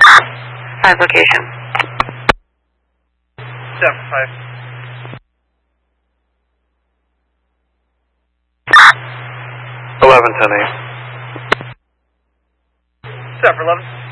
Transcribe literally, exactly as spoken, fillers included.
Five location. Seven five. Eleven ten eight. Seven eleven.